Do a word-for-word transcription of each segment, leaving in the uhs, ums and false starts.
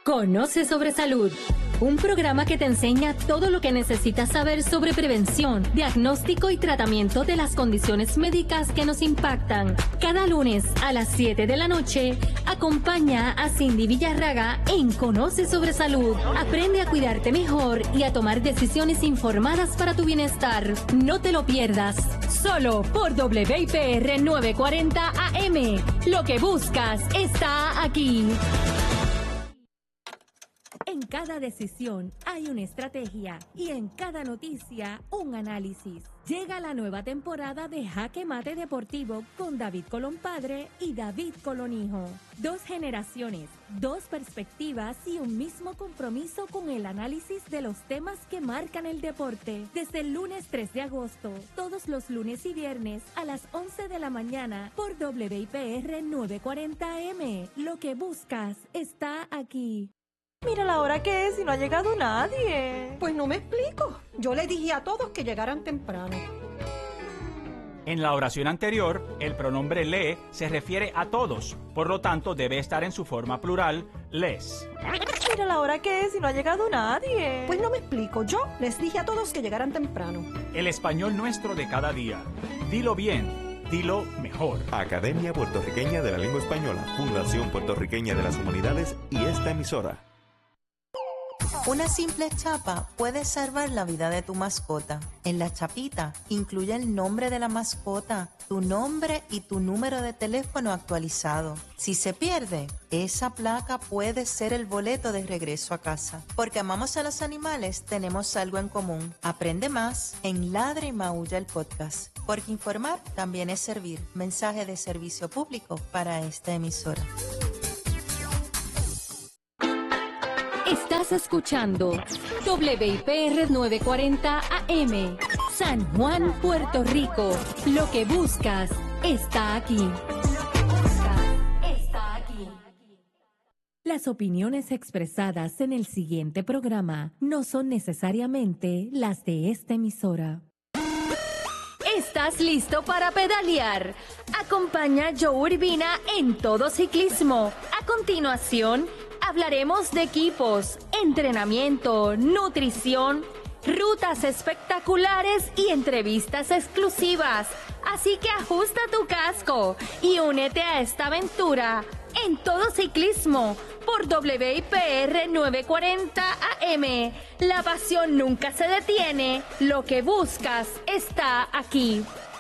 Conoce sobre salud, un programa que te enseña todo lo que necesitas saber sobre prevención, diagnóstico y tratamiento de las condiciones médicas que nos impactan. Cada lunes a las siete de la noche, acompaña a Cindy Villarraga en Conoce sobre salud. Aprende a cuidarte mejor y a tomar decisiones informadas para tu bienestar. No te lo pierdas, solo por W I P R novecientos cuarenta A M. Lo que buscas está aquí. En cada decisión hay una estrategia y en cada noticia un análisis. Llega la nueva temporada de Jaque Mate Deportivo con David Colón Padre y David Colón Hijo. Dos generaciones, dos perspectivas y un mismo compromiso con el análisis de los temas que marcan el deporte. Desde el lunes tres de agosto, todos los lunes y viernes a las once de la mañana por W I P R novecientos cuarenta A M. Lo que buscas está aquí. Mira la hora que es y no ha llegado nadie. Pues no me explico. Yo le dije a todos que llegaran temprano. En la oración anterior, el pronombre le se refiere a todos, por lo tanto debe estar en su forma plural, les. Mira la hora que es y no ha llegado nadie. Pues no me explico. Yo les dije a todos que llegaran temprano. El español nuestro de cada día. Dilo bien. Dilo mejor. Academia Puertorriqueña de la Lengua Española, Fundación Puertorriqueña de las Humanidades y esta emisora. Una simple chapa puede salvar la vida de tu mascota. En la chapita incluye el nombre de la mascota, tu nombre y tu número de teléfono actualizado. Si se pierde, esa placa puede ser el boleto de regreso a casa. Porque amamos a los animales, tenemos algo en común. Aprende más en Ladra y Maulla el podcast. Porque informar también es servir. Mensaje de servicio público para esta emisora. Estás escuchando W I P R novecientos cuarenta A M, San Juan, Puerto Rico. Lo que buscas está aquí. Lo que buscas está aquí. Las opiniones expresadas en el siguiente programa no son necesariamente las de esta emisora. ¿Estás listo para pedalear? Acompaña a Joe Urbina en Todo Ciclismo. A continuación, hablaremos de equipos, entrenamiento, nutrición, rutas espectaculares y entrevistas exclusivas. Así que ajusta tu casco y únete a esta aventura en Todo Ciclismo por W I P R novecientos cuarenta A M. La pasión nunca se detiene. Lo que buscas está aquí.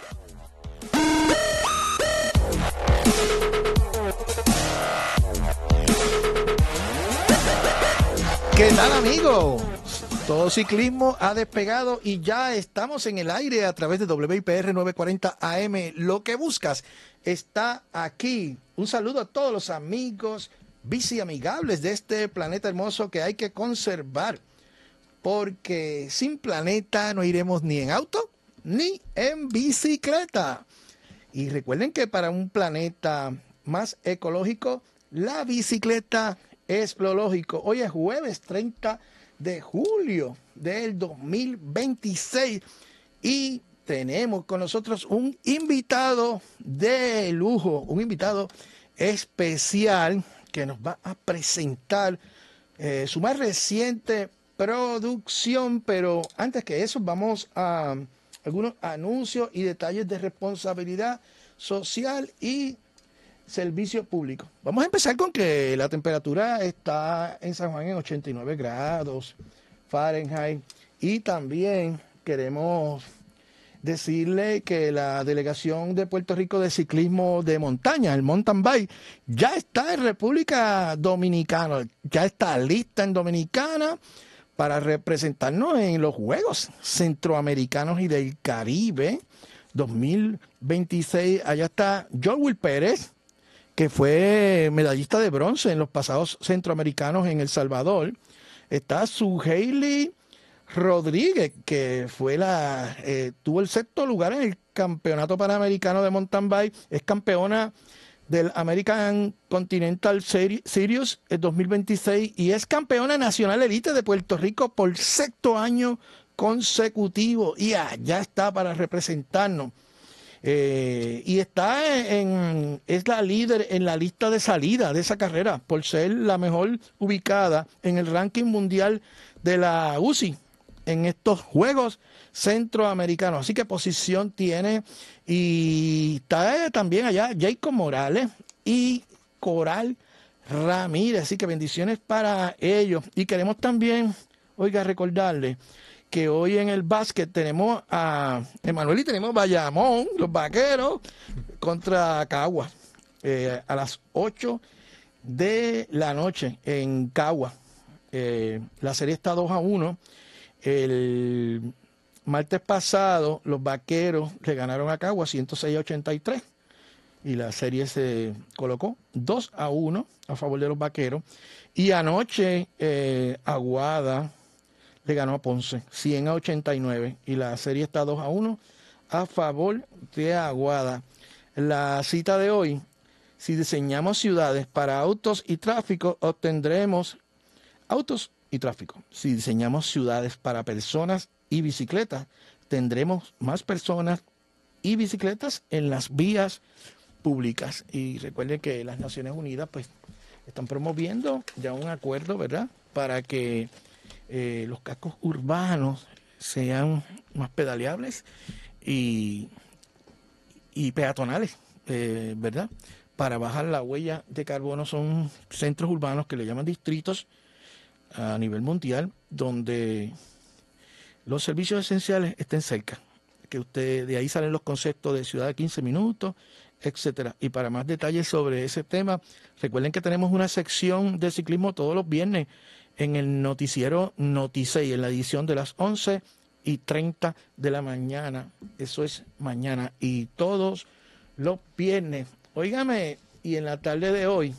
¿Qué tal, amigos? Todo Ciclismo ha despegado y ya estamos en el aire a través de W I P R novecientos cuarenta A M. Lo que buscas está aquí. Un saludo a todos los amigos bici amigables de este planeta hermoso que hay que conservar, porque sin planeta no iremos ni en auto ni en bicicleta. Y recuerden que para un planeta más ecológico, la bicicleta es lo lógico. Hoy es jueves treinta de julio del dos mil veintiséis y tenemos con nosotros un invitado de lujo, un invitado especial que nos va a presentar eh, su más reciente producción. Pero antes que eso, vamos a algunos anuncios y detalles de responsabilidad social y servicio público. Vamos a empezar con que la temperatura está en San Juan en ochenta y nueve grados Fahrenheit, y también queremos decirle que la delegación de Puerto Rico de ciclismo de montaña, el mountain bike, ya está en República Dominicana, ya está lista en Dominicana para representarnos en los Juegos Centroamericanos y del Caribe dos mil veintiséis. Allá está Joel Pérez, que fue medallista de bronce en los pasados centroamericanos en El Salvador. Está Suheili Rodríguez, que fue la eh, tuvo el sexto lugar en el Campeonato Panamericano de Mountain Bike. Es campeona del American Continental Series en dos mil veintiséis y es campeona nacional elite de Puerto Rico por sexto año consecutivo. Y allá está para representarnos. Eh, y está en, es la líder en la lista de salida de esa carrera por ser la mejor ubicada en el ranking mundial de la U C I en estos Juegos Centroamericanos. Así que posición tiene. Y está también allá Jacob Morales y Coral Ramírez. Así que bendiciones para ellos. Y queremos también, oiga, recordarle que hoy en el básquet tenemos a Emanuel y tenemos Bayamón, los Vaqueros, contra Cagua, eh, a las ocho de la noche en Cagua. Eh, la serie está dos a uno. El martes pasado los Vaqueros le ganaron a Cagua ciento seis a ochenta y tres y la serie se colocó dos a uno a favor de los Vaqueros. Y anoche eh, Aguada le ganó a Ponce cien a ochenta y nueve y la serie está dos a uno a favor de Aguada. La cita de hoy: si diseñamos ciudades para autos y tráfico, obtendremos autos y tráfico. Si diseñamos ciudades para personas y bicicletas, tendremos más personas y bicicletas en las vías públicas. Y recuerden que las Naciones Unidas pues están promoviendo ya un acuerdo, ¿verdad?, para que Eh, los cascos urbanos sean más pedaleables y, y peatonales, eh, ¿verdad? Para bajar la huella de carbono. Son centros urbanos que le llaman distritos a nivel mundial, donde los servicios esenciales estén cerca. Que usted, de ahí salen los conceptos de ciudad de quince minutos, etcétera. Y para más detalles sobre ese tema, recuerden que tenemos una sección de ciclismo todos los viernes en el noticiero Noticey, en la edición de las once y treinta de la mañana. Eso es mañana. Y todos los viernes. Óigame, y en la tarde de hoy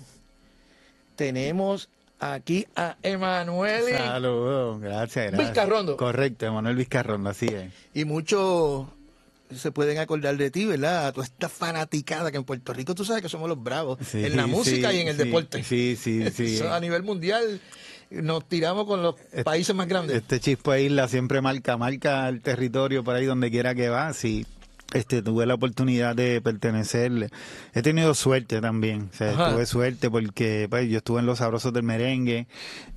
tenemos aquí a Emanuel. Saludos, gracias, gracias. Vizcarrondo. Correcto, Emanuel Vizcarrondo, así es. Y muchos se pueden acordar de ti, ¿verdad? Toda esta fanaticada que en Puerto Rico tú sabes que somos los bravos Sí, en la música sí, y en el sí, deporte. Sí, sí, sí. Eso, a nivel mundial nos tiramos con los Este, países más grandes. Este Chispo de Isla siempre marca, marca el territorio por ahí donde quiera que va. Sí, este, tuve la oportunidad de pertenecerle. He tenido suerte también. O sea, Ajá. tuve suerte porque pues, yo estuve en Los Sabrosos del Merengue.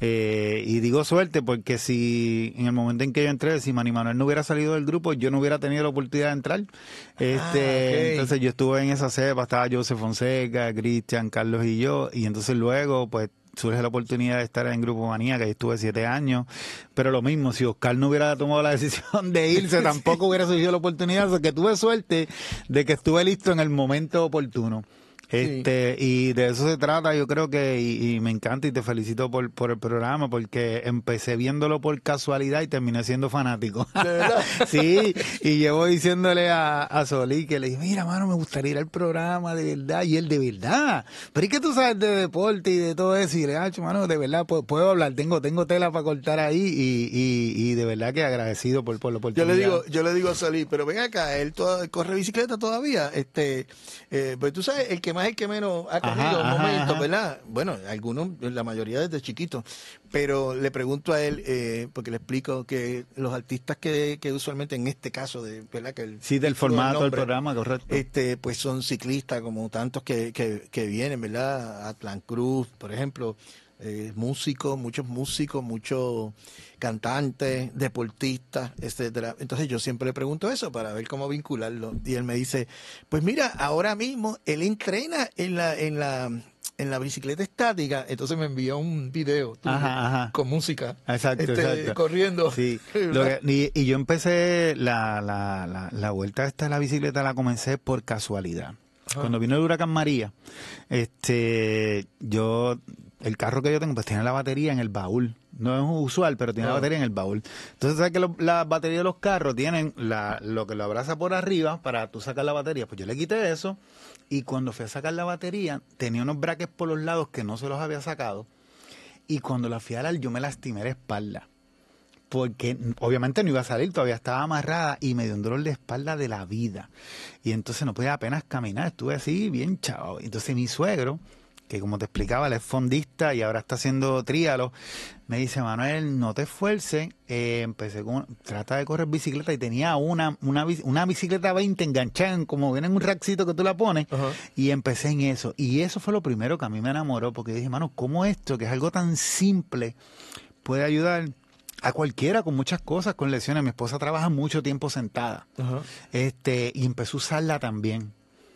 Eh, y digo suerte porque si en el momento en que yo entré, si Manny Manuel no hubiera salido del grupo, yo no hubiera tenido la oportunidad de entrar. Este, Ah, okay. Entonces yo estuve en esa cepa, estaba Joseph Fonseca, Cristian, Carlos y yo. Y entonces luego, pues, surge la oportunidad de estar en Grupo Manía, que ahí estuve siete años, pero lo mismo, si Oscar no hubiera tomado la decisión de irse, tampoco hubiera surgido la oportunidad, o sea, que tuve suerte de que estuve listo en el momento oportuno. Este, sí. Y de eso se trata, yo creo que, y, y me encanta y te felicito por, por el programa, porque empecé viéndolo por casualidad y terminé siendo fanático. ¿De verdad? Sí, y llevo diciéndole a, a Solí que le dije, mira, mano, me gustaría ir al programa de verdad, y él de verdad, pero es que tú sabes de deporte y de todo eso, y le he dicho, mano, de verdad, puedo, puedo hablar, tengo, tengo tela para cortar ahí, y, y, y de verdad que agradecido por, por la oportunidad. Yo le digo, yo le digo a Solí, pero ven acá, él todo, corre bicicleta todavía, este, eh, pues tú sabes, el que más, el que menos ha corrido un momento, ajá. ¿verdad? Bueno, algunos, la mayoría desde chiquitos, pero le pregunto a él, eh, porque le explico que los artistas que, que usualmente en este caso, de, ¿verdad? Que el, sí, del formato del nombre, programa, correcto. Este, pues son ciclistas como tantos que, que, que vienen, ¿verdad? Atlan Cruz, por ejemplo, eh, músicos, muchos músicos, muchos cantantes, deportistas, etcétera. Entonces yo siempre le pregunto eso para ver cómo vincularlo. Y él me dice, pues mira, ahora mismo él entrena en la, en la, en la bicicleta estática. Entonces me envió un video tuyo, ajá, ajá. con música. Exacto, este, exacto. Corriendo. Sí. Lo que, y, y yo empecé la, la, la, la vuelta esta de la bicicleta la comencé por casualidad. Ajá. Cuando vino el huracán María, este, yo, el carro que yo tengo, pues tiene la batería en el baúl. No es usual, pero tiene oh. la batería en el baúl. Entonces, ¿sabes que lo, la batería de los carros tienen la, lo que lo abraza por arriba para tú sacar la batería? Pues yo le quité eso y cuando fui a sacar la batería tenía unos brackets por los lados que no se los había sacado y cuando la fui a dar yo me lastimé la espalda. Porque obviamente no iba a salir, todavía estaba amarrada y me dio un dolor de espalda de la vida. Y entonces no podía apenas caminar, estuve así bien chavo. Entonces mi suegro que como te explicaba, él es fondista y ahora está haciendo tríalo. Me dice, Manuel, no te esfuerces. Eh, empecé con, trata de correr bicicleta y tenía una, una, una bicicleta veinte enganchada, en, como viene en un rackcito que tú la pones, uh-huh. y empecé en eso. Y eso fue lo primero que a mí me enamoró, porque dije, mano, ¿cómo esto, que es algo tan simple, puede ayudar a cualquiera con muchas cosas, con lesiones? Mi esposa trabaja mucho tiempo sentada, uh-huh. este, y empezó a usarla también.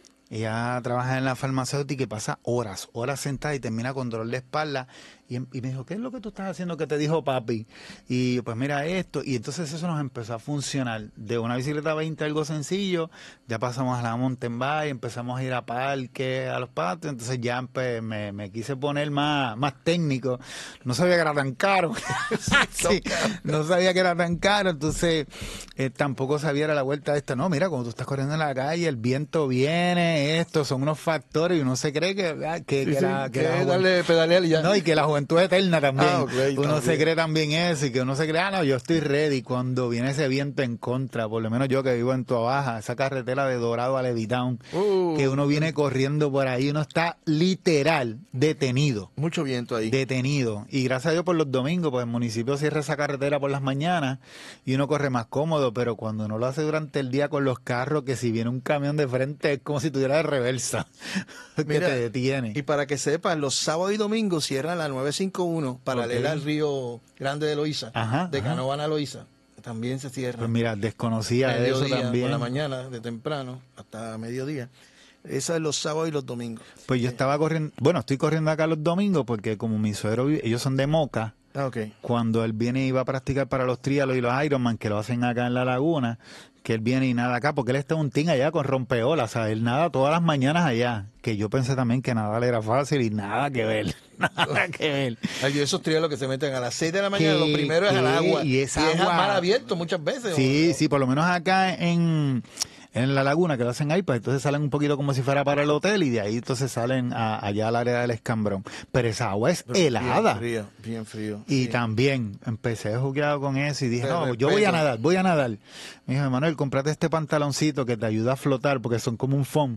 Ella trabaja en la farmacéutica y pasa horas, horas sentada y termina con dolor de espalda. Y, y me dijo, ¿qué es lo que tú estás haciendo que te dijo papi? Y pues mira esto. Y entonces eso nos empezó a funcionar. De una bicicleta veinte, algo sencillo, ya pasamos a la mountain bike, empezamos a ir a parques, a los patios. Entonces ya pues, me, me quise poner más, más técnico. No sabía que era tan caro. sí, no sabía que era tan caro. Entonces eh, tampoco sabía era la vuelta de esta. No, mira, cuando tú estás corriendo en la calle, el viento viene, esto, son unos factores y uno se cree que, que, sí, que sí, la... Que que la darle pedalear y ya. No, y que la juventud es eterna también. Ah, okay, uno también. se cree también eso y que uno se cree, ah, no, yo estoy ready. Cuando viene ese viento en contra, por lo menos yo que vivo en Tuabaja, esa carretera de Dorado a Levitown, uh, que uno viene corriendo por ahí, uno está literal detenido. Mucho viento ahí. Detenido. Y gracias a Dios por los domingos, pues el municipio cierra esa carretera por las mañanas y uno corre más cómodo, pero cuando uno lo hace durante el día con los carros, que si viene un camión de frente es como si tuviera de reversa, que Mira, te detiene. Y para que sepan, los sábados y domingos cierran la nueve cincuenta y uno, paralela okay. al río Grande de Loíza, ajá, de Canóvana a Loíza. También se cierra. Pues mira, desconocía de eso también. Por la mañana, de temprano, hasta mediodía. Esa es los sábados y los domingos. Pues yo estaba corriendo, bueno, estoy corriendo acá los domingos porque como mi suegro, ellos son de Moca. Ah, okay. Cuando él viene y va a practicar para los trialos y los Ironman, que lo hacen acá en la laguna, que él viene y nada acá, porque él está un team allá con rompeolas, o sea, él nada todas las mañanas allá, que yo pensé también que nadar era fácil y nada que ver, nada que ver. Ay, esos trialos que se meten a las seis de la mañana, lo primero es al agua, y, esa y es agua, mar abierto muchas veces. Sí, ¿o? sí, por lo menos acá en... en la laguna, que lo hacen ahí, pues entonces salen un poquito como si fuera para el hotel y de ahí entonces salen a, allá al área del Escambrón. Pero esa agua es Pero helada. Bien frío, bien frío. Y sí. también empecé jugueado con eso y dije, Pero no, respeto. yo voy a nadar, voy a nadar. Me dijo, Manuel, cómprate este pantaloncito que te ayuda a flotar porque son como un foam.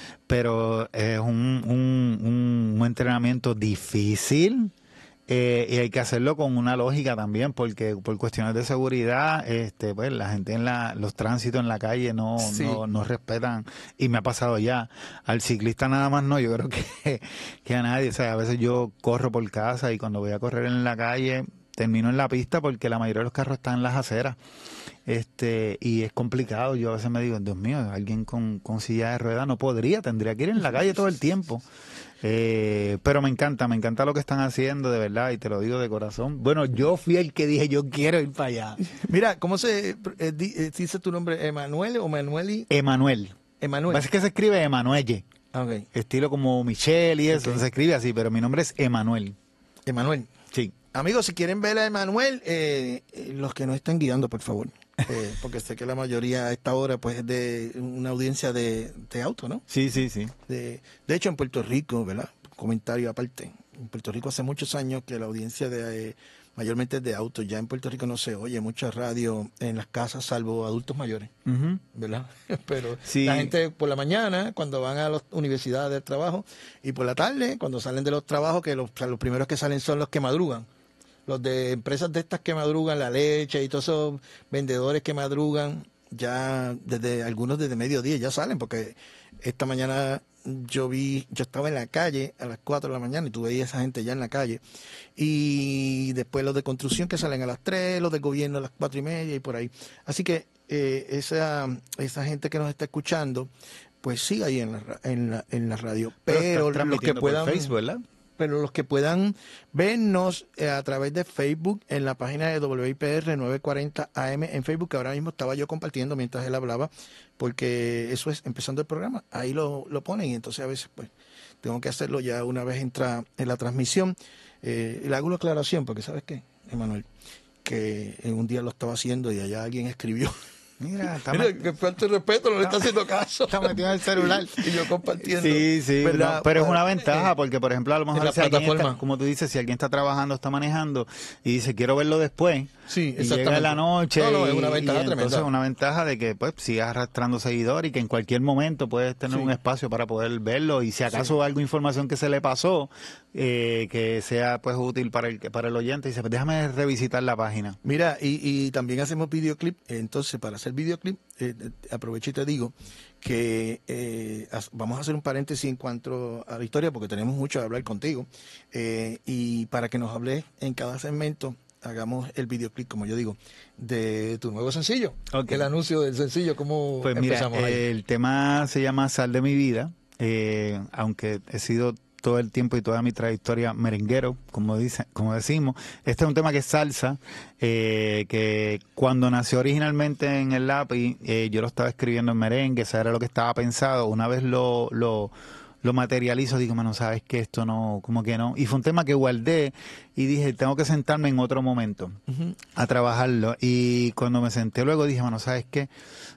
Pero es un, un, un, un entrenamiento difícil. Eh, y hay que hacerlo con una lógica también, porque por cuestiones de seguridad, este, pues la gente en la, los tránsitos en la calle no, sí. no, no respetan, y me ha pasado ya. Al ciclista nada más no, yo creo que, que a nadie. O sea, a veces yo corro por casa y cuando voy a correr en la calle termino en la pista porque la mayoría de los carros están en las aceras. Este, y es complicado. Yo a veces me digo, Dios mío, alguien con, con silla de ruedas no podría, tendría que ir en la calle todo el tiempo. Eh, pero me encanta, me encanta lo que están haciendo, de verdad, y te lo digo de corazón. Bueno, yo fui el que dije, yo quiero ir para allá. Mira, ¿cómo se eh, di, eh, dice tu nombre? ¿Emanuel o Manueli? Emanuel. Emanuel. Es que se escribe Emanuelle. Okay. Estilo como Michelle y eso, Okay. se escribe así, pero mi nombre es Emanuel. Emanuel. Sí. Amigos, si quieren ver a Emanuel, eh, los que no estén guiando, por favor. Eh, porque sé que la mayoría a esta hora pues es de una audiencia de, de auto, ¿no? Sí, sí, sí. De, de hecho, en Puerto Rico, ¿verdad? Comentario aparte. En Puerto Rico hace muchos años que la audiencia de eh, mayormente es de autos. Ya en Puerto Rico no se oye mucha radio en las casas, salvo adultos mayores, Uh-huh. ¿verdad? Pero sí. La gente por la mañana, cuando van a las universidades del trabajo, y por la tarde, cuando salen de los trabajos, que los, o sea, los primeros que salen son los que madrugan. Los de empresas de estas que madrugan, la leche y todos esos vendedores que madrugan, ya desde algunos desde mediodía ya salen, porque esta mañana yo vi, yo estaba en la calle a las cuatro de la mañana y tú veías a esa gente ya en la calle. Y después los de construcción que salen a las tres, los de gobierno a las cuatro y media y por ahí. Así que eh, esa, esa gente que nos está escuchando, pues sigue ahí en la, en la, en la radio. Pero, Pero los que puedan... Facebook, ¿verdad? Pero los que puedan vernos eh, a través de Facebook en la página de W I P R nueve cuarenta A M en Facebook, que ahora mismo estaba yo compartiendo mientras él hablaba, porque eso es empezando el programa, ahí lo, lo ponen y entonces a veces pues tengo que hacerlo ya una vez entra en la transmisión. Eh, le hago una aclaración porque ¿sabes qué, Emanuel? Que en un día lo estaba haciendo y allá alguien escribió Mira, está, Mira, met- que falta de respeto, no le está haciendo caso. está metido en el celular. Y yo compartiendo. Sí, sí, ¿verdad? no, pero es una Pues, ventaja eh, porque, por ejemplo, a lo mejor en la si alguien plataforma. está, como tú dices, si alguien está trabajando, está manejando y dice quiero verlo después, Sí, y exactamente. llega la noche, No, no, es y- una ventaja y entonces tremenda. es una ventaja de que pues sigas arrastrando seguidor y que en cualquier momento puedes tener Sí. un espacio para poder verlo y si acaso algo información que se le pasó eh, que sea pues útil para el para el oyente, dice pues déjame revisitar la página. Mira, y, y también hacemos videoclip. Entonces, para hacer videoclip, eh, eh, aprovecho y te digo que eh, as- vamos a hacer un paréntesis en cuanto a la historia, porque tenemos mucho de hablar contigo. Eh, y para que nos hables en cada segmento, hagamos el videoclip, como yo digo, de tu nuevo sencillo. Ok. El anuncio del sencillo, ¿cómo Pues mira, empezamos ahí? el tema se llama Sal de mi vida, eh, aunque he sido todo el tiempo y toda mi trayectoria merenguero, como dice, como decimos. Este es un tema que es salsa, eh, que cuando nació originalmente en el lápiz, eh, yo lo estaba escribiendo en merengue, eso era lo que estaba pensado. Una vez lo, lo, lo materializo, digo, mano, sabes que esto no, como que no. Y fue un tema que guardé y dije, tengo que sentarme en otro momento Ujú. a trabajarlo. Y cuando me senté luego dije, bueno, ¿sabes qué?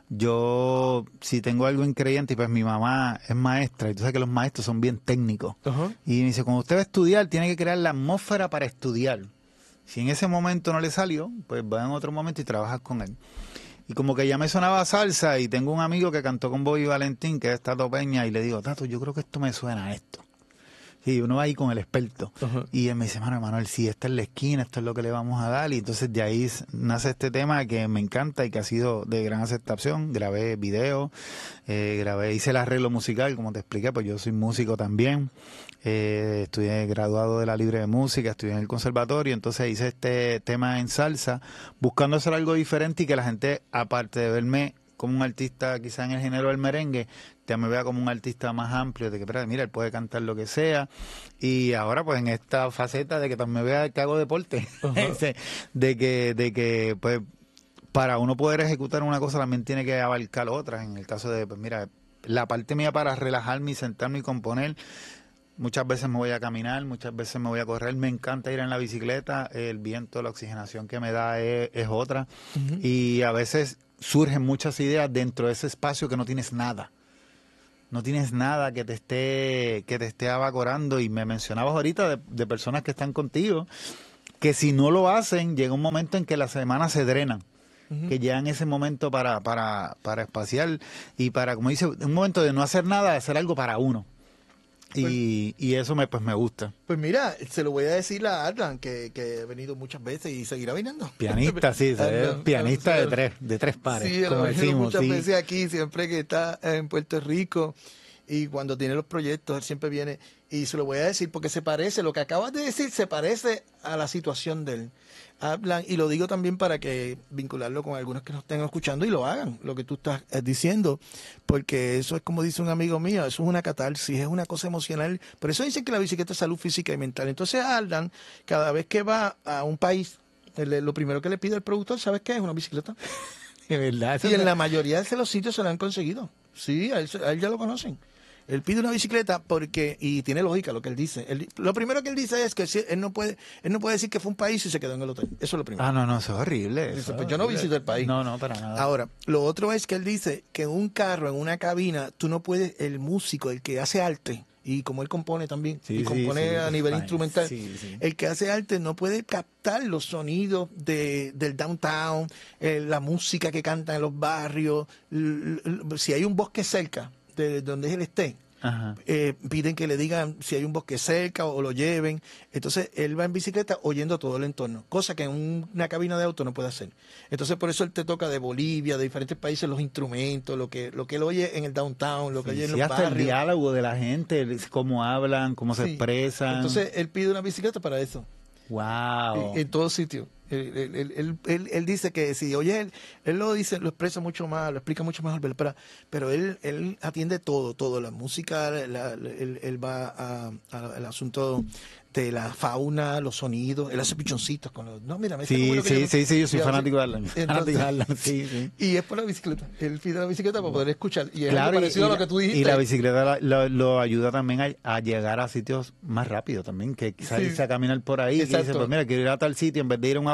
Yo, si tengo algo increíble, pues mi mamá es maestra, y tú sabes que los maestros son bien técnicos. Ajá. Y me dice, cuando usted va a estudiar, tiene que crear la atmósfera para estudiar. Si en ese momento no le salió, pues va en otro momento y trabajas con él. Y como que ya me sonaba salsa, y tengo un amigo que cantó con Bobby Valentín, que es Tato Peña, y le digo, Tato, yo creo que esto me suena a esto. Y uno va ahí con el experto. Ajá. Y él me dice, mano, Manuel, sí, esta es la esquina, esto es lo que le vamos a dar. Y entonces de ahí s- nace este tema que me encanta y que ha sido de gran aceptación. Grabé videos, eh, grabé, hice el arreglo musical, como te expliqué, pues yo soy músico también. Eh, estudié graduado de la Libre de Música, estudié en el conservatorio, entonces hice este tema en salsa, buscando hacer algo diferente y que la gente, aparte de verme como un artista quizá en el género del merengue, ya me vea como un artista más amplio, de que, espérate, mira, él puede cantar lo que sea, y ahora pues en esta faceta de que también me vea que hago deporte, de que, de que pues para uno poder ejecutar una cosa también tiene que abarcar otras, en el caso de, pues mira, la parte mía para relajarme y sentarme y componer, muchas veces me voy a caminar, muchas veces me voy a correr, me encanta ir en la bicicleta, el viento, la oxigenación que me da es, es otra, Ujú. y a veces surgen muchas ideas dentro de ese espacio que no tienes nada. No tienes nada que te esté que te esté abacorando. Y me mencionabas ahorita de, de personas que están contigo, que si no lo hacen, llega un momento en que la semana se drenan. Ujú. Que llegan ese momento para, para, para espaciar y para, como dice, un momento de no hacer nada, de hacer algo para uno. Y, y eso me pues me gusta. Pues mira, se lo voy a decir a Arlan, que, que ha venido muchas veces y seguirá viniendo. Pianista, sí, es Arlan, pianista de Arlan, tres, de tres pares, Sí, él como ha venido decimos. muchas Sí. veces aquí, siempre que está en Puerto Rico y cuando tiene los proyectos, él siempre viene y se lo voy a decir porque se parece, lo que acabas de decir se parece a la situación de él. Hablan, y lo digo también para que vincularlo con algunos que nos estén escuchando y lo hagan, lo que tú estás eh, diciendo, porque eso es como dice un amigo mío, eso es una catarsis, es una cosa emocional. Por eso dicen que la bicicleta es salud física y mental. Entonces Arlan, cada vez que va a un país, él- lo primero que le pide al productor, ¿sabes qué? Es una bicicleta. De verdad. eso Y en me- la mayoría de los sitios se lo han conseguido. Sí, a él, se- a él ya lo conocen. Él pide una bicicleta porque, y tiene lógica lo que él dice. Él- lo primero que él dice es que si- él no puede, él no puede decir que fue un país y se quedó en el hotel. Eso es lo primero. Ah, no, no, eso es horrible. Dice, eso pues es yo no horrible. visito el país. No, no, para nada. Ahora, lo otro es que él dice que en un carro, en una cabina, tú no puedes, el músico, el que hace arte, y como él compone también, Sí, y sí, compone sí, a nivel fine. instrumental, Sí, sí. el que hace arte no puede captar los sonidos de, del downtown, eh, la música que cantan en los barrios, l- l- si hay un bosque cerca de donde él esté, Ajá. eh, piden que le digan si hay un bosque cerca o, o lo lleven. Entonces él va en bicicleta oyendo todo el entorno, cosa que en un- una cabina de auto no puede hacer. Entonces por eso él te toca de Bolivia, de diferentes países, los instrumentos, lo que lo que él oye en el downtown, lo que oye en Sí, los hasta el barrios. diálogo de la gente, el- cómo hablan, cómo se Sí. expresan. Entonces él pide una bicicleta para eso, wow. en, en todos sitios. Él, él- él- él- él- él dice que si oye, él, él lo dice, lo expresa mucho más, lo explica mucho mejor, pero, pero él, él atiende todo, todo, la música, la- la- él, él va a- a- al asunto de la fauna, los sonidos, él hace pichoncitos con los... No, mira, me Sí, seguro que sí, yo- sí, sí, yo soy y hace- fanático de Arlan. Entonces- Fanático de Arlan, sí, sí. Y es por la bicicleta, él pide la bicicleta para poder escuchar, y es Claro, algo y, parecido y a lo la- que tú dijiste. y la bicicleta la- lo, lo ayuda también a, a llegar a sitios más rápido también, que quizás Sí. irse a caminar por ahí, que dice, Exacto. pues mira, quiero ir a tal sitio, en vez de ir a un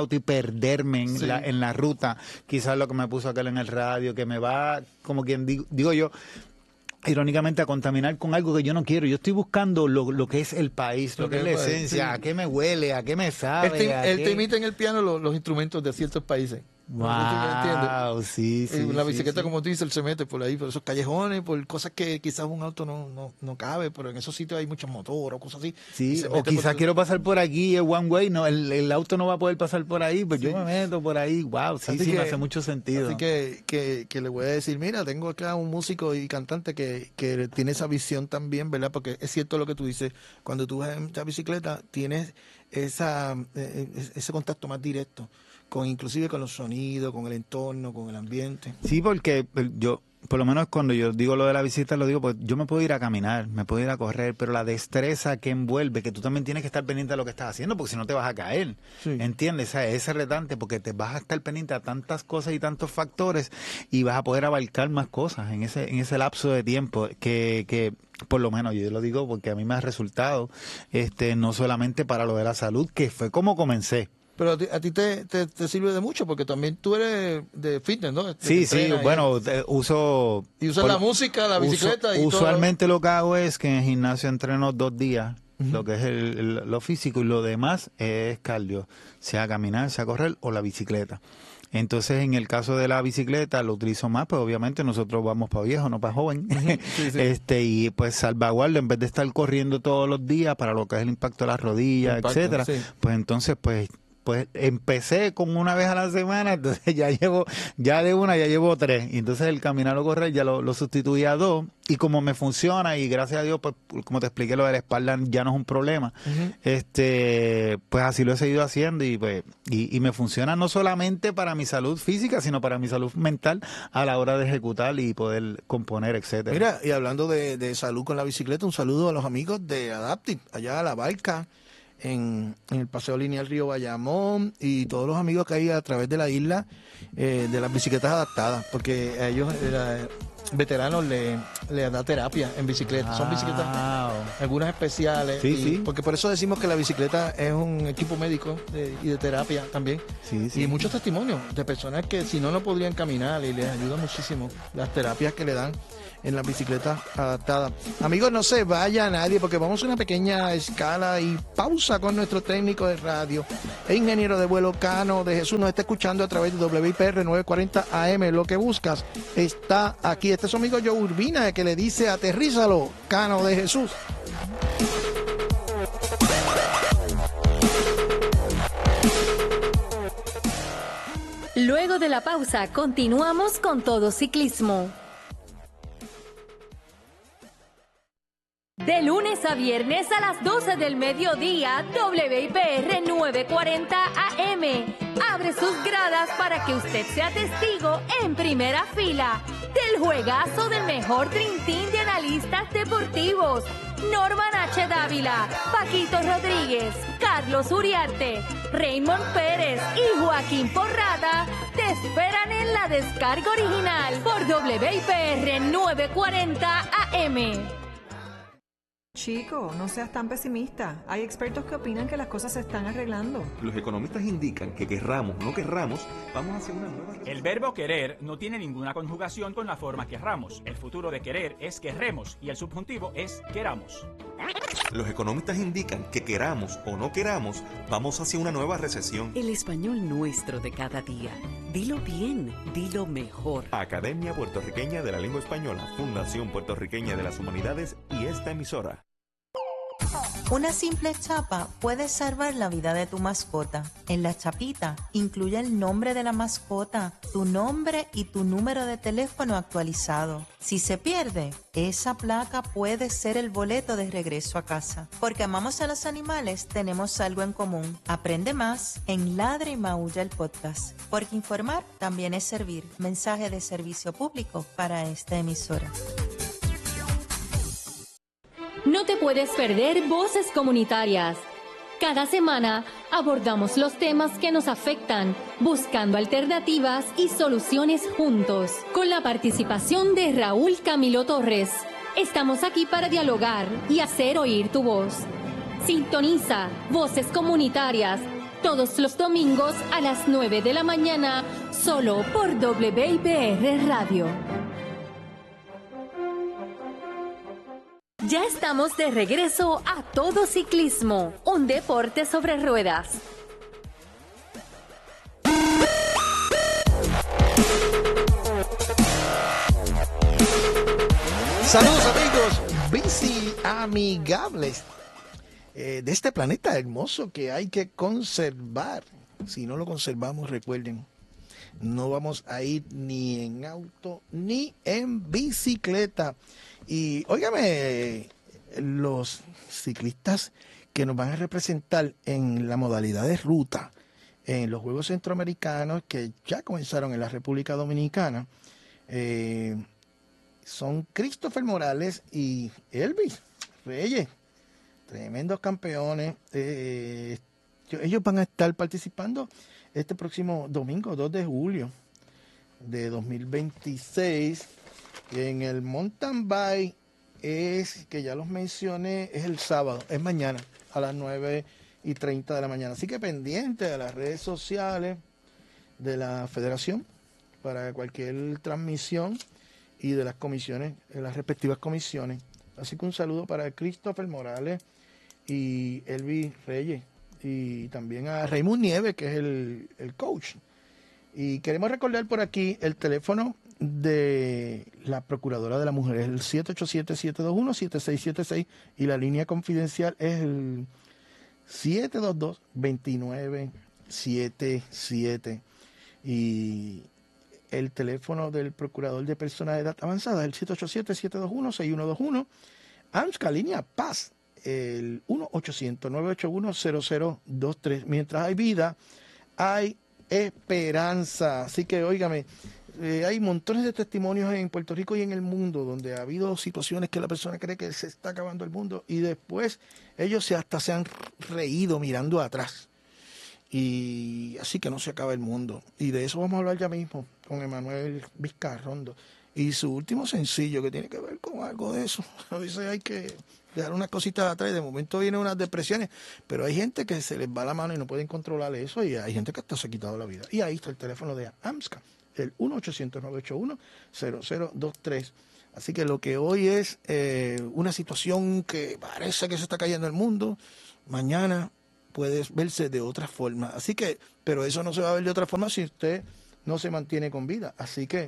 auto y perderme en, Sí. la, en la ruta, quizás lo que me puso aquel en el radio, que me va, como quien digo, digo yo, irónicamente a contaminar con algo que yo no quiero. Yo estoy buscando lo, lo que es el país, lo, Lo que es que la es el país, esencia, sí. a qué me huele, a qué me sabe. Él te, a él qué... te imita en el piano los, los instrumentos de ciertos países. ¿Entiendes? Wow, sí, sí. En la sí, bicicleta, sí. como tú dices, él se mete por ahí, por esos callejones, por cosas que quizás un auto no, no, no cabe, pero en esos sitios hay muchos motores o cosas así. Y Sí, se o mete quizás por- quiero pasar por aquí, es one way, no, el, el auto no va a poder pasar por ahí, pues Sí. yo me meto por ahí. Wow, sí, Así sí, que- me hace mucho sentido. Así que, que, que le voy a decir, mira, tengo acá un músico y cantante que, que tiene esa visión también, ¿verdad? Porque es cierto lo que tú dices, cuando tú vas en la bicicleta tienes esa, eh, ese contacto más directo, con inclusive con los sonidos, con el entorno, con el ambiente. Sí, porque el- yo, por lo menos cuando yo digo lo de la bicicleta, lo digo porque yo me puedo ir a caminar, me puedo ir a correr, pero la destreza que envuelve, que tú también tienes que estar pendiente de lo que estás haciendo, porque si no te vas a caer. Sí. ¿Entiendes? O sea, es retante porque te vas a estar pendiente a tantas cosas y tantos factores y vas a poder abarcar más cosas en ese, en ese lapso de tiempo que, que por lo menos yo lo digo porque a mí me ha resultado, este, no solamente para lo de la salud, que fue como comencé. Pero a ti, a ti te, te, te sirve de mucho, porque también tú eres de fitness, ¿no? Te Sí, sí, entrenas y- bueno, eh, uso... Y usas por- la música, la bicicleta uso- y todo. Usualmente lo que hago es que en el gimnasio entreno dos días, Ujú. lo que es el- el- lo físico, y lo demás es cardio, sea caminar, sea correr o la bicicleta. Entonces, en el caso de la bicicleta, lo utilizo más, pues obviamente nosotros vamos para viejo, no para joven. Sí, sí. Este, y pues salvaguardo, en vez de estar corriendo todos los días para lo que es el impacto de las rodillas, Impacto, etcétera, sí. pues entonces, pues pues empecé con una vez a la semana, entonces ya llevo, ya de una ya llevo tres, y entonces el caminar o correr ya lo, lo sustituí a dos, y como me funciona, y gracias a Dios, pues como te expliqué, lo de la espalda ya no es un problema, Ujú. este pues así lo he seguido haciendo, y pues y, y me funciona no solamente para mi salud física, sino para mi salud mental a la hora de ejecutar y poder componer, etcétera. Mira, y hablando de, de salud con la bicicleta, un saludo a los amigos de Adaptive, allá a La Barca, en, en el Paseo Lineal Río Bayamón, y todos los amigos que hay a través de la isla eh, de las bicicletas adaptadas, porque a ellos, eh, la- veteranos, le, le da terapia en bicicleta. Son bicicletas, Ah, algunas especiales, Sí, y- sí. porque por eso decimos que la bicicleta es un equipo médico de- y de terapia también. sí, sí. Y muchos testimonios de personas que si no, no podrían caminar, y les ayuda muchísimo las terapias que le dan en las bicicletas adaptadas. Amigos, no se vaya nadie, porque vamos a una pequeña escala y pausa con nuestro técnico de radio e ingeniero de vuelo, Cano de Jesús. Nos está escuchando a través de W I P R novecientos cuarenta A M. Lo que buscas está aquí. Este es su amigo Joe Urbina, que le dice: aterrízalo, Cano de Jesús. Luego de la pausa, continuamos con Todo Ciclismo. De lunes a viernes a las doce del mediodía, W I P R novecientos cuarenta A M abre sus gradas para que usted sea testigo en primera fila del juegazo del mejor Dream Team de analistas deportivos. Norman H. Dávila, Paquito Rodríguez, Carlos Uriarte, Raymond Pérez y Joaquín Porrada te esperan en la descarga original por W I P R novecientos cuarenta A M. Chico, no seas tan pesimista. Hay expertos que opinan que las cosas se están arreglando. Los economistas indican que querramos o no querramos, vamos hacia una nueva... El verbo querer no tiene ninguna conjugación con la forma querramos. El futuro de querer es querremos y el subjuntivo es queramos. Los economistas indican que queramos o no queramos, vamos hacia una nueva recesión. El español nuestro de cada día. Dilo bien, dilo mejor. Academia Puertorriqueña de la Lengua Española, Fundación Puertorriqueña de las Humanidades y esta emisora. Una simple chapa puede salvar la vida de tu mascota. En la chapita incluye el nombre de la mascota, tu nombre y tu número de teléfono actualizado. Si se pierde, esa placa puede ser el boleto de regreso a casa. Porque amamos a los animales, tenemos algo en común. Aprende más en Ladra y Maulla el podcast. Porque informar también es servir. Mensaje de servicio público para esta emisora. No te puedes perder Voces Comunitarias. Cada semana abordamos los temas que nos afectan, buscando alternativas y soluciones juntos. Con la participación de Raúl Camilo Torres, estamos aquí para dialogar y hacer oír tu voz. Sintoniza Voces Comunitarias Todos los domingos a las nueve de la mañana, solo por W I P R Radio. Ya estamos de regreso a Todo Ciclismo, un deporte sobre ruedas. Saludos amigos, bici amigables eh, de este planeta hermoso que hay que conservar. Si no lo conservamos, recuerden, no vamos a ir ni en auto ni en bicicleta. Y óigame, los ciclistas que nos van a representar en la modalidad de ruta en los Juegos Centroamericanos que ya comenzaron en la República Dominicana, eh, son Christopher Morales y Elvis Reyes, tremendos campeones. Eh, ellos van a estar participando este próximo domingo, dos de julio de dos mil veintiséis, en el mountain bike. Es que ya los mencioné, es el sábado, es mañana a las nueve y treinta de la mañana. Así que pendiente de las redes sociales de la federación para cualquier transmisión y de las comisiones, de las respectivas comisiones. Así que un saludo para Christopher Morales y Elvis Reyes, y también a Raymond Nieves, que es el, el coach. Y queremos recordar por aquí el teléfono de la Procuradora de la Mujer, es el siete ocho siete, siete dos uno, siete seis siete seis, y la línea confidencial es el siete dos dos, dos nueve siete siete. Y el teléfono del Procurador de Personas de Edad Avanzada es el siete ocho siete, siete dos uno, seis uno dos uno. AMSCA, línea Paz, el uno ochocientos, nueve ocho uno, cero cero dos tres. Mientras hay vida, hay esperanza. Así que, óigame, eh, hay montones de testimonios en Puerto Rico y en el mundo donde ha habido situaciones que la persona cree que se está acabando el mundo y después ellos se, hasta se han reído mirando atrás. Y así que no se acaba el mundo. Y de eso vamos a hablar ya mismo con Emanuel Vizcarrondo y su último sencillo que tiene que ver con algo de eso. A veces hay que dejar unas cositas atrás y de momento vienen unas depresiones, pero hay gente que se les va la mano y no pueden controlar eso, y hay gente que hasta se ha quitado la vida. Y ahí está el teléfono de AMSCA, el uno ochocientos, nueve ocho uno, cero cero dos tres. Así que lo que hoy es eh, una situación que parece que se está cayendo el mundo, mañana puede verse de otra forma. Así que, pero eso no se va a ver de otra forma si usted no se mantiene con vida. Así que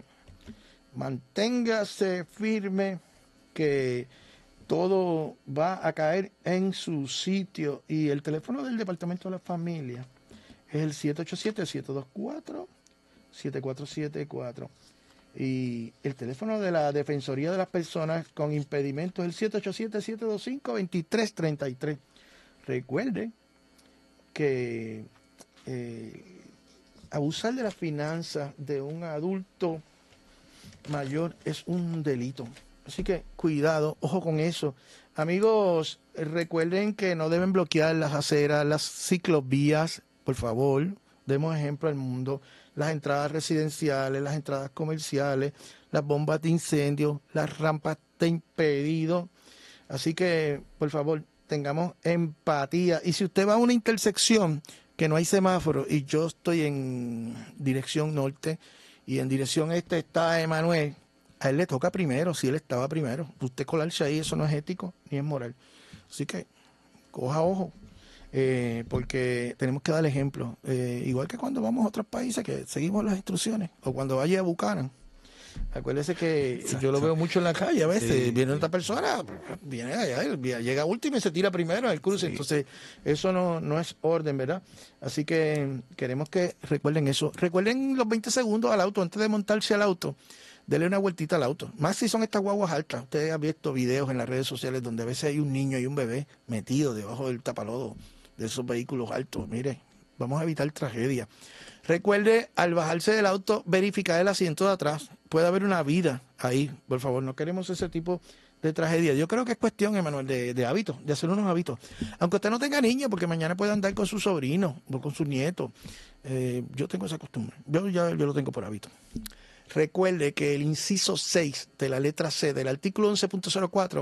manténgase firme, que todo va a caer en su sitio. Y el teléfono del Departamento de la Familia es el siete ocho siete, siete dos cuatro, siete cuatro siete cuatro. Y el teléfono de la Defensoría de las Personas con Impedimentos es el siete ocho siete, siete dos cinco, dos tres tres tres. Recuerde que eh, abusar de las finanzas de un adulto mayor es un delito. Así que cuidado, ojo con eso. Amigos, recuerden que no deben bloquear las aceras, las ciclovías, por favor, demos ejemplo al mundo. Las entradas residenciales, las entradas comerciales, las bombas de incendio, las rampas de impedido. Así que, por favor, tengamos empatía. Y si usted va a una intersección que no hay semáforo y yo estoy en dirección norte y en dirección este está Emanuel, a él le toca primero, si él estaba primero. Usted colarse ahí, eso no es ético ni es moral. Así que coja ojo, eh, porque tenemos que dar ejemplo. Eh, igual que cuando vamos a otros países que seguimos las instrucciones, o cuando vaya a Buchanan. Acuérdese que exacto, yo lo veo mucho en la calle a veces, sí, viene otra persona, viene allá, llega último y se tira primero al cruce, sí. Entonces eso no, no es orden, ¿verdad? Así que queremos que recuerden eso. Recuerden los veinte segundos al auto, antes de montarse al auto, denle una vueltita al auto, más si son estas guaguas altas. Ustedes han visto videos en las redes sociales donde a veces hay un niño y un bebé metido debajo del tapalodo de esos vehículos altos. Mire, vamos a evitar tragedia. Recuerde, al bajarse del auto, verificar el asiento de atrás. Puede haber una vida ahí, por favor. No queremos ese tipo de tragedia. Yo creo que es cuestión, Emanuel, de, de hábitos, de hacer unos hábitos. Aunque usted no tenga niños, porque mañana puede andar con su sobrino o con su nieto. Eh, yo tengo esa costumbre. Yo ya yo lo tengo por hábito. Recuerde que el inciso seis de la letra C del artículo once punto cero cuatro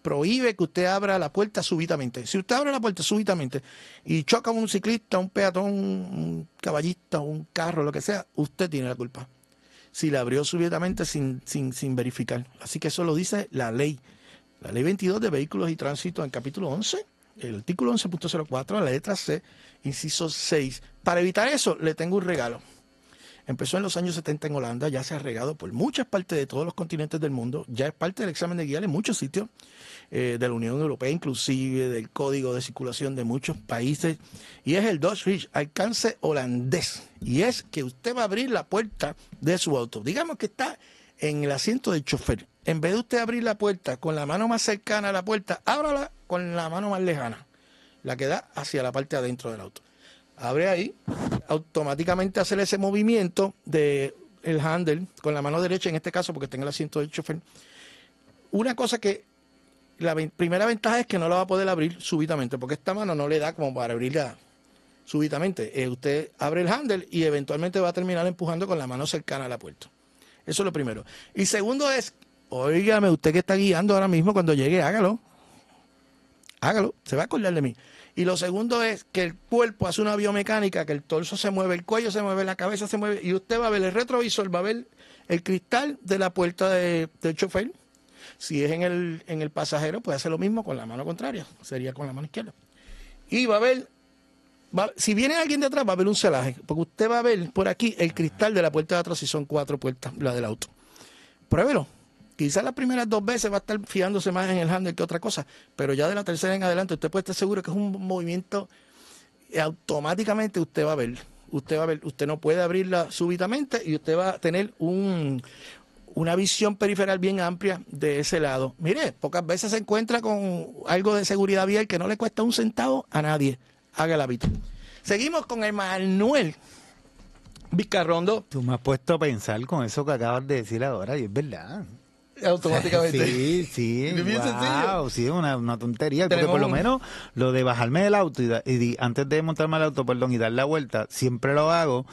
prohíbe que usted abra la puerta súbitamente. Si usted abre la puerta súbitamente y choca a un ciclista, un peatón, un caballista, un carro, lo que sea, usted tiene la culpa. Si la abrió súbitamente sin, sin, sin verificar. Así que eso lo dice la ley. La ley veintidós de vehículos y tránsito en capítulo once, el artículo once punto cero cuatro, la letra C, inciso seis. Para evitar eso, le tengo un regalo. Empezó en los años setenta en Holanda, ya se ha regado por muchas partes de todos los continentes del mundo, ya es parte del examen de guía en muchos sitios, eh, de la Unión Europea, inclusive del Código de Circulación de muchos países, y es el Dutch Reach, alcance holandés, y es que usted va a abrir la puerta de su auto. Digamos que está en el asiento del chofer. En vez de usted abrir la puerta con la mano más cercana a la puerta, ábrala con la mano más lejana, la que da hacia la parte adentro del auto. Abre ahí, automáticamente hacer ese movimiento de el handle con la mano derecha, en este caso porque está en el asiento del chofer. Una cosa que la ve- primera ventaja es que no la va a poder abrir súbitamente, porque esta mano no le da como para abrirla súbitamente. Eh, usted abre el handle y eventualmente va a terminar empujando con la mano cercana a la puerta. Eso es lo primero. Y segundo es, óigame, usted que está guiando ahora mismo, cuando llegue, hágalo. Hágalo, se va a acordar de mí. Y lo segundo es que el cuerpo hace una biomecánica, que el torso se mueve, el cuello se mueve, la cabeza se mueve, y usted va a ver el retrovisor, va a ver el cristal de la puerta de, del chofer. Si es en el, en el pasajero, puede hacer lo mismo con la mano contraria, sería con la mano izquierda. Y va a ver, va, si viene alguien de atrás, va a ver un celaje, porque usted va a ver por aquí el cristal de la puerta de atrás, si son cuatro puertas, la del auto. Pruébelo. Quizás las primeras dos veces va a estar fijándose más en el handle que otra cosa, pero ya de la tercera en adelante usted puede estar seguro que es un movimiento, automáticamente usted va a ver, usted va a ver, usted no puede abrirla súbitamente y usted va a tener un, una visión periferal bien amplia de ese lado. Mire, pocas veces se encuentra con algo de seguridad vial que no le cuesta un centavo a nadie. Haga el hábito. Seguimos con Emanuel Vizcarrondo. Tú me has puesto a pensar con eso que acabas de decir ahora, y es verdad. Automáticamente. Sí, sí. Es bien wow, sencillo. sí, una, una tontería. Porque Tenemos por lo un- menos lo de bajarme del auto y, da- y di- antes de montarme al auto, perdón, y dar la vuelta, siempre lo hago,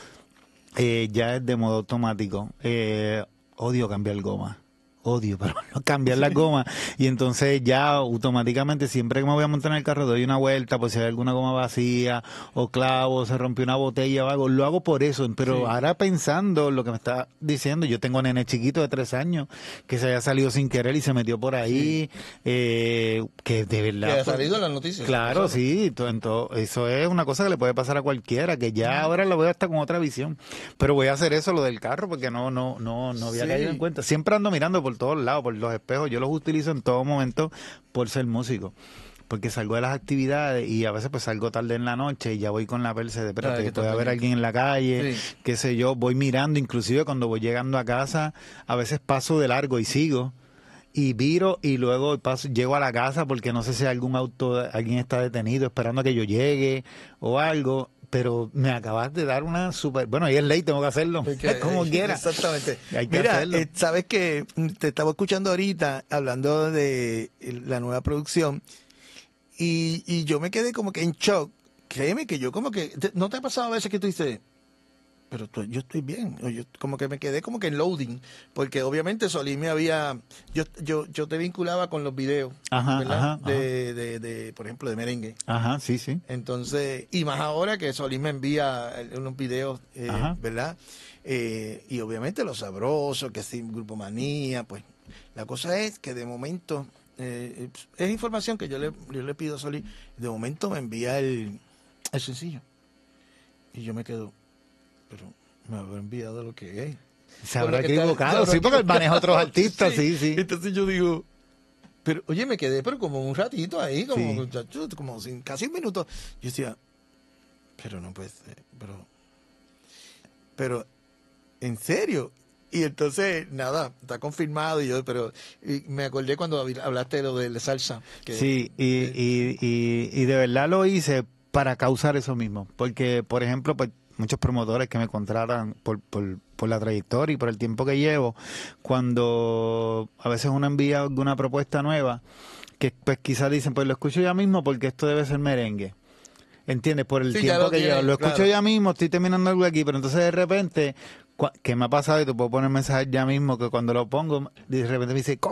eh, ya es de modo automático. Eh, odio cambiar goma. Odio, pero no cambiar la goma. Y entonces ya automáticamente, siempre que me voy a montar en el carro, doy una vuelta por si hay alguna goma vacía o clavo, se rompió una botella o algo. Lo hago por eso. Pero Sí. ahora pensando lo que me está diciendo, yo tengo un nene chiquito de tres años que se haya salido sin querer y se metió por ahí. Eh, que de verdad. Que ha pues, salido en las noticias. Claro, Eso. sí, to- ento- eso es una cosa que le puede pasar a cualquiera, que ya ahora lo veo hasta con otra visión. Pero voy a hacer eso, lo del carro, porque no no no no había Sí. caído en cuenta. Siempre ando mirando por todos lados, por los espejos. Yo los utilizo en todo momento por ser músico. Porque salgo de las actividades y a veces pues salgo tarde en la noche y ya voy con la perse de, Ah, espérate, que puede está haber bien. alguien en la calle, Sí. qué sé yo, voy mirando, inclusive cuando voy llegando a casa, a veces paso de largo y sigo. Y viro y luego paso, llego a la casa porque no sé si algún auto, alguien está detenido esperando a que yo llegue o algo, pero me acabas de dar una super... Bueno, ahí es ley, tengo que hacerlo, Porque- como quiera. Exactamente. Hay que Mira, hacerlo. eh, sabes que te estaba escuchando ahorita hablando de la nueva producción y, y yo me quedé como que en shock. Créeme que yo como que... te- ¿No te ha pasado a veces que tú dices, pero tú- yo estoy bien? O yo como que me quedé como que en loading, porque obviamente Solís me había... Yo, yo, yo te vinculaba con los videos, Ajá, ¿verdad? ajá, ajá. de, de, de, por ejemplo, de merengue. Ajá, sí, sí. Entonces, y más ahora que Solís me envía eh, unos videos, eh, Ajá. ¿verdad? Eh, y obviamente lo sabroso, que sí, Grupo Manía, pues. La cosa es que de momento, eh, es información que yo le, yo le pido a Solís, de momento me envía el, el sencillo. Y yo me quedo, pero me habrá enviado lo que es. Se habrá Por lo que está- equivocado, se sí, habrá porque él equivocado. maneja otros artistas, sí, sí. Entonces yo digo, pero oye, me quedé pero como un ratito ahí, como, Sí. muchacho, como sin, casi un minuto. Yo decía, pero no puede ser, pero, pero, ¿en serio? Y entonces, nada, está confirmado. Y yo, pero y me acordé cuando hablaste de lo de la salsa. Que, Sí, y, y, y, y de verdad lo hice para causar eso mismo. Porque, por ejemplo, pues muchos promotores que me contratan por, por, por la trayectoria y por el tiempo que llevo, cuando a veces uno envía alguna propuesta nueva, que pues quizás dicen, pues lo escucho ya mismo porque esto debe ser merengue. ¿Entiendes? Por el Sí, ya tiempo lo que tienen, llevo. Lo escucho claro. ya mismo, estoy terminando algo aquí, pero entonces de repente, cua- ¿qué me ha pasado? Y te puedo poner mensajes ya mismo que cuando lo pongo, de repente me dice,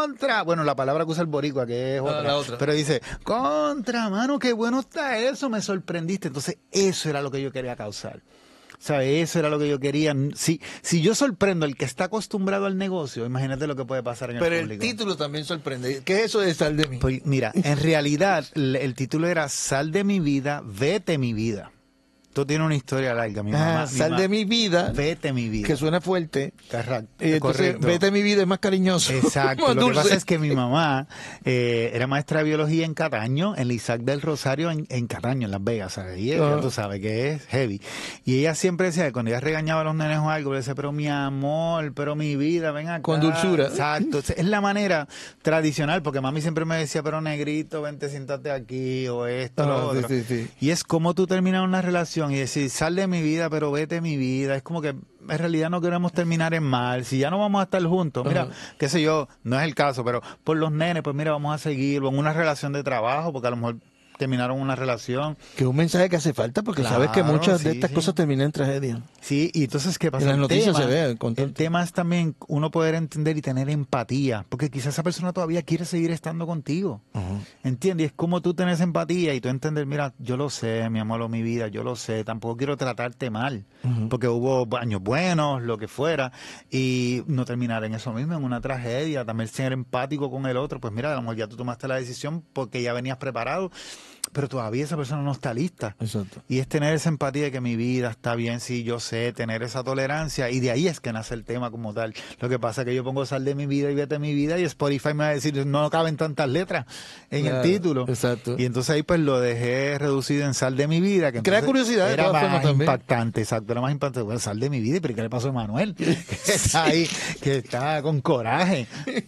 contra. Bueno, la palabra que usa el boricua, que es Ah, otra. la otra. Pero dice, contra, mano, qué bueno está eso, me sorprendiste. Entonces, eso era lo que yo quería causar. ¿Sabes? Eso era lo que yo quería. Si, si yo sorprendo al que está acostumbrado al negocio, imagínate lo que puede pasar en Pero el el público. título también sorprende. ¿Qué es eso de Sal de mí? Pues mira, en realidad el, el título era Sal de mi vida, vete mi vida. Esto tiene una historia larga, mi mamá. Ah, sal de mi vida. Vete mi vida. Que suena fuerte. Correcto. Eh, entonces, Correcto. vete mi vida es más cariñoso. Exacto. Más Lo que dulce. pasa es que mi mamá eh, era maestra de biología en Cataño, en el Isaac del Rosario en, en Cataño, en Las Vegas, ¿sabes? Y ella, Ah. tú sabes que es heavy. Y ella siempre decía que cuando ella regañaba a los nenes o algo, le decía, pero mi amor, pero mi vida, ven acá. Con dulzura. Exacto. Es la manera tradicional, porque mami siempre me decía, pero negrito, vente, siéntate aquí, o esto, Ah, lo sí, otro. sí, sí. Y es como tú terminas una relación y decir, sal de mi vida, pero vete mi vida. Es como que en realidad no queremos terminar en mal. Si ya no vamos a estar juntos, mira, Ajá. qué sé yo, no es el caso, pero por los nenes, pues mira, vamos a seguir en una relación de trabajo, porque a lo mejor terminaron una relación. Que es un mensaje que hace falta porque Claro, sabes que muchas de sí, estas sí. cosas terminan en tragedia. Sí, y entonces, ¿qué pasa? En las El noticias tema- se ve constante. El tema es también uno poder entender y tener empatía, porque quizás esa persona todavía quiere seguir estando contigo. ¿Entiendes? Es como tú tienes empatía y tú entender, mira, yo lo sé, mi amor, o mi vida, yo lo sé, tampoco quiero tratarte mal, Ujú. porque hubo años buenos, lo que fuera, y no terminar en eso mismo, en una tragedia, también ser empático con el otro, pues mira, a lo mejor ya tú tomaste la decisión porque ya venías preparado, pero todavía esa persona no está lista. Exacto. Y es tener esa empatía de que mi vida está bien, sí, yo sé, tener esa tolerancia, y de ahí es que nace el tema como tal. Lo que pasa es que yo pongo sal de mi vida y vete mi vida, y Spotify me va a decir, no caben tantas letras en Claro, el título. exacto. Y entonces ahí pues lo dejé reducido en sal de mi vida. Que Crea entonces curiosidad, de Era todas más formas, también. impactante, exacto, era más impactante. Bueno, sal de mi vida, pero ¿qué le pasó a Manuel? Que está ahí, que está con coraje.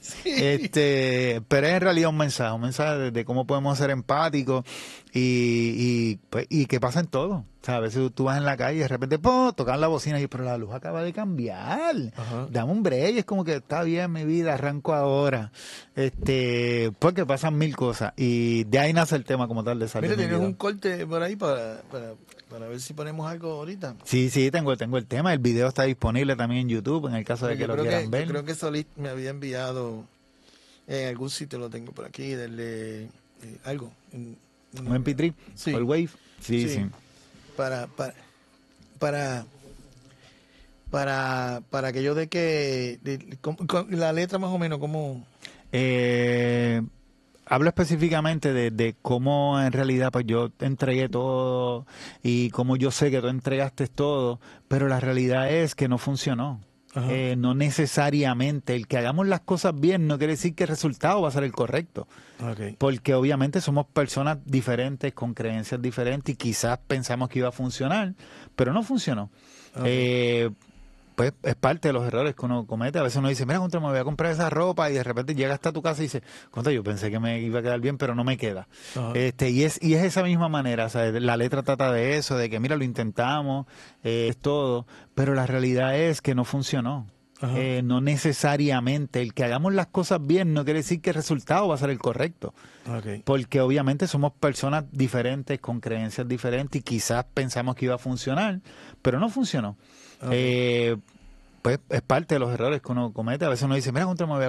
Este, pero es en realidad un mensaje, un mensaje de, de cómo podemos ser empáticos y, y, pues, y que pasa en todo. O sea, a veces tú vas en la calle y de repente ¡pum! Tocan la bocina y pero la luz acaba de cambiar. Ajá. Dame un break, es como que está bien mi vida, arranco ahora. Este, porque pasan mil cosas y de ahí nace el tema como tal de salir. Mira, tienes un corte por ahí para, para, para ver si ponemos algo ahorita. Sí, sí, tengo, tengo el tema. El video está disponible también en YouTube en el caso de Yo que lo creo quieran que, ver. yo creo que Solís me había enviado en algún sitio, lo tengo por aquí, del algo. en- en- ¿Un M P tres? Sí. ¿O el Wave? Sí, Sí. sí. para para para para para aquello de que de- con- con la letra más o menos como Eh, hablo específicamente de, de cómo en realidad pues yo te entregué todo y cómo yo sé que tú entregaste todo, pero la realidad es que no funcionó. Ajá. Eh, no necesariamente el que hagamos las cosas bien no quiere decir que el resultado va a ser el correcto. okay. Porque obviamente somos personas diferentes, con creencias diferentes y quizás pensamos que iba a funcionar, pero no funcionó. Ok. Eh, pues es parte de los errores que uno comete. A veces uno dice, mira, contra, me voy a comprar esa ropa y de repente llega hasta tu casa y dice, contra, yo pensé que me iba a quedar bien, pero no me queda. Ajá. Este, y es y es esa misma manera, o sea, la letra trata de eso, de que mira, lo intentamos, eh, es todo, pero la realidad es que no funcionó. Ajá. Eh, no necesariamente el que hagamos las cosas bien no quiere decir que el resultado va a ser el correcto. Okay. Porque obviamente somos personas diferentes, con creencias diferentes y quizás pensamos que iba a funcionar, pero no funcionó. Ok. Eh, pues es parte de los errores que uno comete. A veces uno dice, mira, contra, me voy a